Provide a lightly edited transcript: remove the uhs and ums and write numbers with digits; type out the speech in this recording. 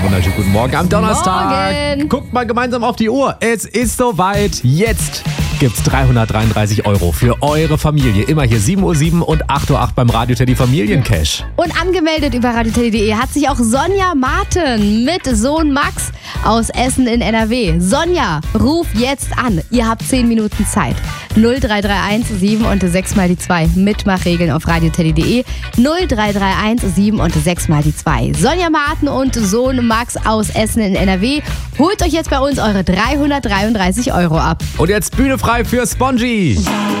wunderschönen guten Morgen am Donnerstag. Morgen. Guckt mal gemeinsam auf die Uhr. Es ist soweit. Jetzt gibt's 333 € für eure Familie. Immer hier 7:07 Uhr und 8:08 Uhr beim Radio Teddy Familiencash. Und angemeldet über radioteddy.de hat sich auch Sonja Martin mit Sohn Max aus Essen in NRW. Sonja, ruf jetzt an. Ihr habt 10 Minuten Zeit. 0331 7 und 6 mal die 2. Mitmachregeln auf radioteddy.de. 0331 7 und 6 mal die 2. Sonja Martin und Sohn Max aus Essen in NRW. Holt euch jetzt bei uns eure 333 € ab. Und jetzt Bühne frei für Spongy.